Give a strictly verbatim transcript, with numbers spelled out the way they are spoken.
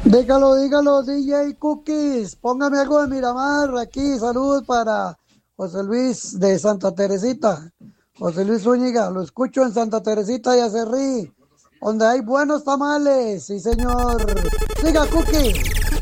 Dígalo, dígalo, D J Cookies. Póngame algo de Miramar aquí. Saludos para José Luis de Santa Teresita. José Luis Zúñiga, lo escucho en Santa Teresita y Acerrí, donde hay buenos tamales. Sí, señor. Siga, Cookie.